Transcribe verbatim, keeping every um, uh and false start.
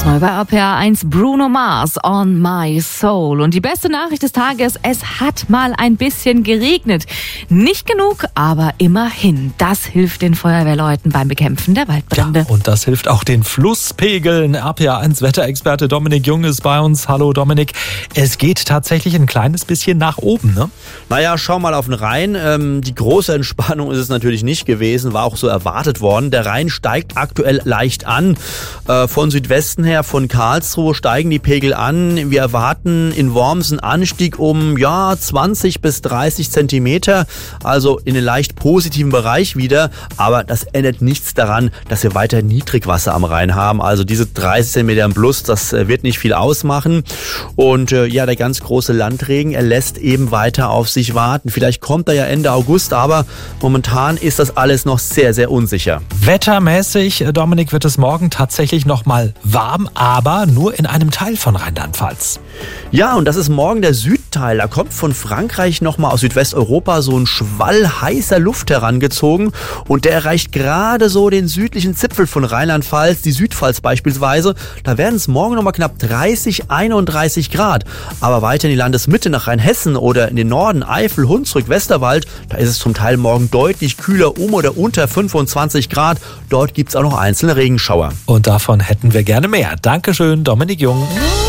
Neu bei R P R eins Bruno Mars, On My Soul. Und die beste Nachricht des Tages, es hat mal ein bisschen geregnet. Nicht genug, aber immerhin. Das hilft den Feuerwehrleuten beim Bekämpfen der Waldbrände. Ja, und das hilft auch den Flusspegeln. R P R eins Wetterexperte Dominik Jung ist bei uns. Hallo Dominik. Es geht tatsächlich ein kleines bisschen nach oben, ne? Naja, schau mal auf den Rhein. Ähm, die große Entspannung ist es natürlich nicht gewesen, war auch so erwartet worden. Der Rhein steigt aktuell leicht an. Äh, von Südwesten her, von Karlsruhe steigen die Pegel an. Wir erwarten in Worms einen Anstieg um ja zwanzig bis dreißig Zentimeter, also in den leicht positiven Bereich wieder. Aber das ändert nichts daran, dass wir weiter Niedrigwasser am Rhein haben. Also diese dreißig Zentimeter im Plus, das äh, wird nicht viel ausmachen. Und äh, ja, der ganz große Landregen, er lässt eben weiter auf sich warten. Vielleicht kommt er ja Ende August, aber momentan ist das alles noch sehr, sehr unsicher. Wettermäßig, Dominik, wird es morgen tatsächlich noch mal warm, aber nur in einem Teil von Rheinland-Pfalz. Ja, und das ist morgen der Südteil. Da kommt von Frankreich nochmal aus Südwesteuropa so ein Schwall heißer Luft herangezogen und der erreicht gerade so den südlichen Zipfel von Rheinland-Pfalz, die Südpfalz beispielsweise. Da werden es morgen nochmal knapp dreißig, einunddreißig Grad. Aber weiter in die Landesmitte nach Rheinhessen oder in den Norden, Eifel, Hunsrück, Westerwald, da ist es zum Teil morgen deutlich kühler, um oder unter fünfundzwanzig Grad. Dort gibt es auch noch einzelne Regenschauer. Und davon hätten wir gerne mehr. Dankeschön, Dominik Jung.